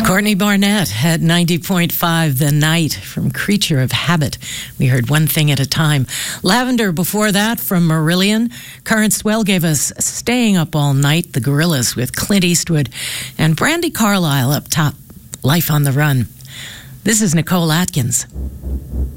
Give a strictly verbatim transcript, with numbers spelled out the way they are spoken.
Courtney Barnett had ninety point five The Night from Creature of Habit. We heard One Thing at a Time. Lavender before that from Marillion. Current Swell gave us Staying Up All Night, The Gorillas with Clint Eastwood. And Brandi Carlile up top, Life on the Run. This is Nicole Atkins.